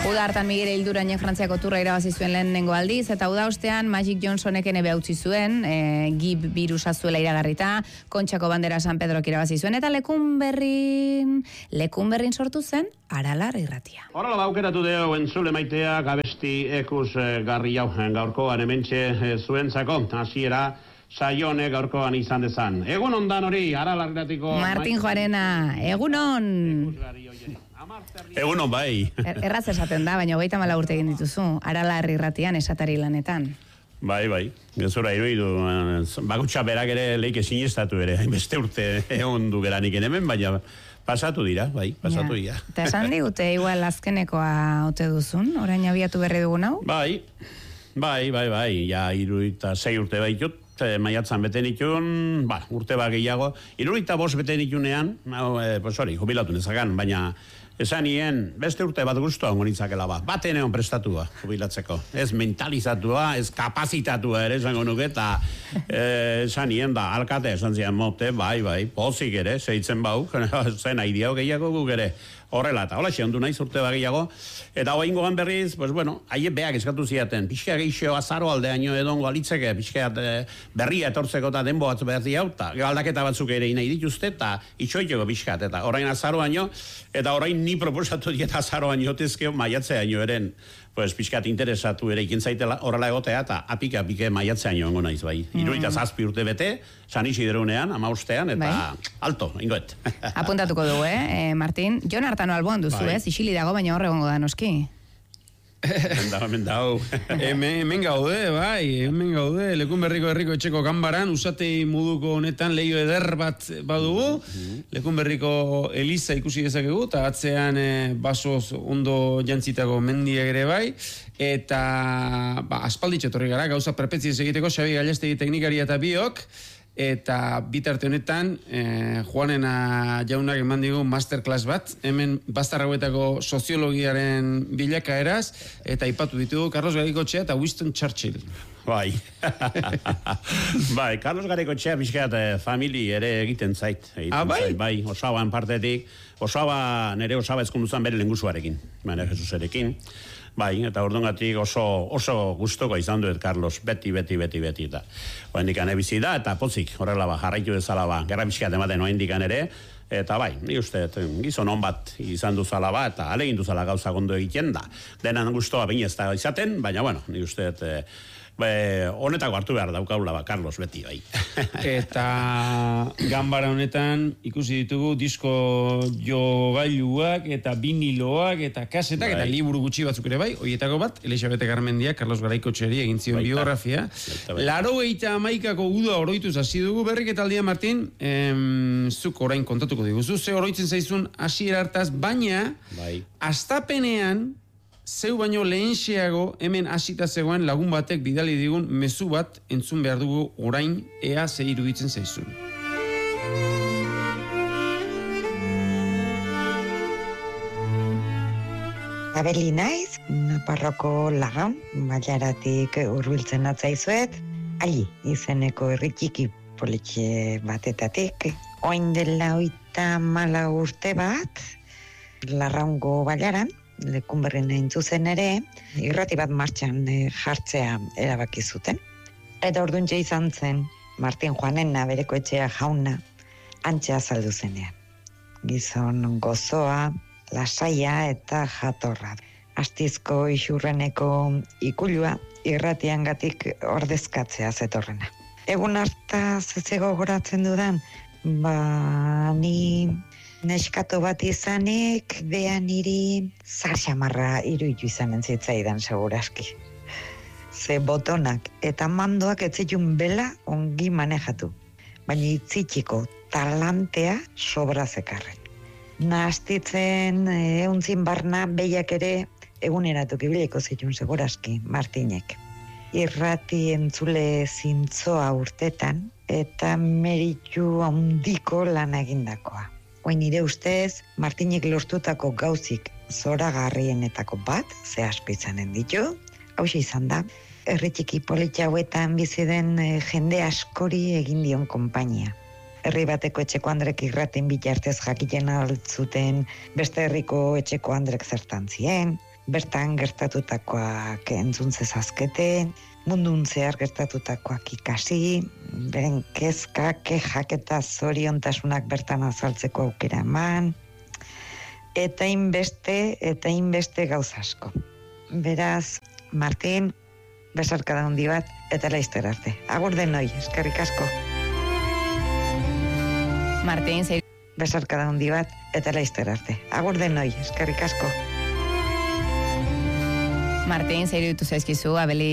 Uda hartan Miguel Ildurainek Frantziako turra irabazi zuen lehenengo aldiz, eta uda ostean Magic Johnsonek ebe utzi zuen, gib birusa zuela iragarrita, Kontxako bandera San Pedrok irabazi zuen, eta Lekunberrin sortu zen, Aralar irratia. Horrela baukeratu deo entzule maitea gabesti ekus garri hau gaurkoan hementxe zuentzako, hasiera saione gaurkoan izan dezan. Egun ondan hori, Aralar irratiko... Martin Joarena, egunon! Egunon bai. Erraz esaten da, baina 34 urte egin dituzu, Aralar irratian esatari lanetan. Bai. Gezura iruditu, bakutsa berak ere leike sinestatu ere, beste urte egon du geranik hemen, baina pasatu dira, pasatu dira. Eta esan digute, igual azkenekoa ote duzun, orain abiatu berri dugun hau? Bai, ja 36 urte baitut, maiatzan beten itun, urte bat gehiago, 35 beten itunean, jubilatu nezakan, baina esan nien, beste urte bat guztua ongo nintzakela baten egon prestatua, jubilatzeko. Ez mentalizatua, ez kapazitatua ere, esango nuke, eta esan nien da, alkate esan zian mote, bai, pozik ere, zeitzen bau, zen aidiao gehiago guk ere, horrela, eta hola xeondu naiz urte bat gehiago, eta hoa ingoan berriz, haie beak eskatu ziaten, pixka geixo azaro aldeaino edongo alitzeke, pixka berria etortzeko eta denbo batzu behar hau, eta aldaketa batzuk ere nahi dituzte, eta itxoiteko pixkat, eta orain azaroaino, eta orain ni proposatu diet azaroaino tezkeo maiatzeaino eren, pixkat interesatu ere ikin zaitela horrela egotea, eta apike maiatzeaino ongo naiz, bai. 37 urte bete, San Isidronean, 15ean, eta alto, ingoet. Apuntatuko dugu, Martin? Jon Artano alboan duzu, isili dago, baina horre gongo da noski. Hemen dau. Hemen gaude, Lekunberriko herriko etxeko kanbaran, usatei moduko honetan leio eder bat badugu, Lekunberriko Eliza ikusi dezakegu, eta atzean basoz ondo jantzitako mendiak ere bai, eta aspalditxo etorri gara, gauza perpetziez egiteko, Xabi Galestegi teknikaria eta biok, eta bitarte honetan Juanena jaunak eman digu masterclass bat, hemen Bastarrauetako soziologiaren bilakaeraz, eta aipatu ditugu Carlos Garaikoetxea eta Winston Churchill. Bai, Carlos Garaikoetxea pixkat famili ere egiten zait. Bai, Osaba partetik, nire Osaba ezkunduzan bere lengusuarekin, Jesuserekin. Bai, eta ordongatik oso gustoko izan duet Carlos, beti, eta oendikan ebizi da, eta pozik, horrela jarraitu dezala gerra pixkat ematen oendikan ere, eta bai, ni uste, gizon hon bat izan duzala eta alegin duzala gauza gondo egiten da. Denan gustoa baina ez da izaten, baina ni uste, honetako hartu behar daukaula Carlos beti bai. Eta ganbara honetan ikusi ditugu disko jogailuak eta viniloak eta kasetak eta liburu gutxi batzuk ere bai, horietako bat Elizabete Garmendia Carlos Garaikoetxeari egin zion biografia. 91ko uda oroituz hasi dugu berrik eta aldia Martin, zuk orain kontatuko diguzu, ze oroitzen zaizun hasiera hartaz, baina astapenean zeu baino lehenxeago hemen hasita zegoen lagun batek bidali digun mezu bat entzun behar dugu orain ea ze iruditzen zaizun. Abeli naiz, Naparroko lagan, Ballaratik hurbiltzen atzaizuet, Ali izeneko herritxiki politxe batetatik. Oin dela 34 urte bat, Larraungo Ballaran, Lekunberrin egin zuzen ere, irrati bat martxan jartzea erabaki zuten. Eta orduntxe izan zen, Martin Joanena bereko etxea jauna, antxe azaldu zenean. Gizon gozoa, lasaia eta jatorra. Astizko isurreneko ikulua, irratiangatik ordezkatzea zetorrena. Egun hartaz gogoratzen dudan, ni neskato bat izanik, bea niri zarxamarra iruditu izanen zitzaidan seguraski. Ze botonak eta mandoak etzitun bela ongi manejatu, baina itzitxiko talantea sobra zekarren. Nahastitzen euntzin barna behiak ere eguneratuko ibiliko zitun seguraski Martinek. Irrati entzule zintzoa urtetan eta meritu handiko lan egindakoa. Oin nire ustez, Martinek lortutako gauzik zoragarrienetako bat, ze asko izanen ditu, hauxe izan da, herri txiki politxe hauetan bizi den jende askori egin dion konpainia. Herri bateko etxeko Andrek irratin bitartez jakiten altzuten beste herriko etxeko Andrek zertan zien, bertan gertatutakoak entzun zezazkete, mundun zehar gertatutakoak ikasi, beren kezkak, kexak eta zoriontasunak bertan azaltzeko aukera eman, eta inbeste gauza asko. Beraz, Martin, besarkada handi bat, eta laizter arte. Agur denoi, eskerrik asko. Martin, Besarkada handi bat, eta laizter arte. Agur denoi, eskerrik asko. Martin, zeiru ditu zaizkizu, abeli